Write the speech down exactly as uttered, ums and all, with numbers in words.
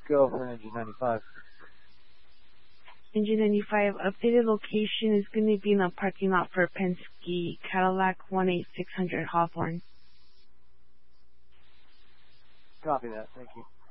go for engine ninety-five. Engine ninety-five, updated location is going to be in the parking lot for Penske Cadillac one eight six hundred Hawthorne. Copy that. Thank you.